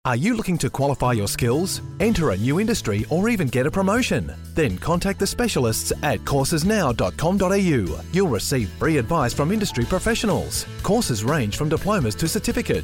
Are you looking to qualify your skills, enter a new industry, or even get a promotion? Then contact the specialists at coursesnow.com.au. You'll receive free advice from industry professionals. Courses range from diplomas to certificates.